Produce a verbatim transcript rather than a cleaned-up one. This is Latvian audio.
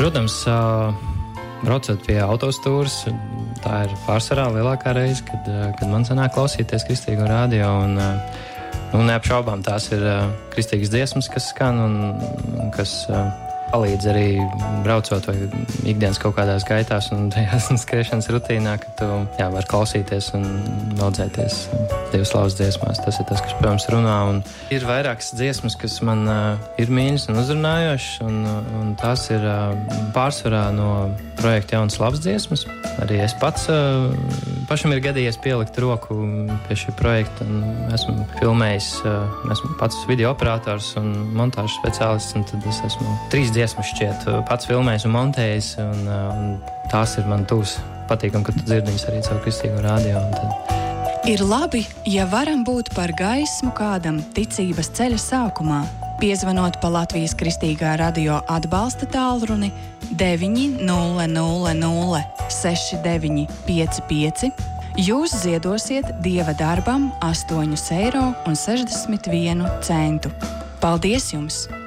Protams, braucot pie autostūras, tā ir pārsvarā lielākā reize, kad, kad man sanāk klausīties kristīgo radio. Un, nu, neapšaubām tās ir kristīgas dziesmas, kas skan un, un kas palīdz arī braucot vai ikdienas kaut kādās gaitās un tajās skriešanas rutīnā, ka tu jā, var klausīties un audzēties Dieva slavas dziesmās. Tas ir tas, kas, protams, runā. Un ir vairākas dziesmas, kas man uh, ir mīļas un uzrunājošas, un, un tās ir uh, pārsvarā no projekta Jaunas labas dziesmas. Arī es pats, uh, pašam ir gadījies pielikt roku pie šī projekta, un esmu filmējis, uh, esmu pats video operators un montāžas speciālists, un tad es esmu trīs dziesmas šķiet pats filmējis un montējis, un, uh, un tās ir man tūs patīkam, ka tu dzirdi viņas arī caur kristīgo radio. Un tad ir labi, ja varam būt par gaismu kādam ticības ceļa sākumā, piezvanot pa Latvijas Kristīgā radio atbalsta tālruni deviņi nulle nulle nulle seši deviņi pieci pieci. Jūs ziedosiet Dieva darbam astoņus eiro un sešdesmit vienu centu. Paldies jums!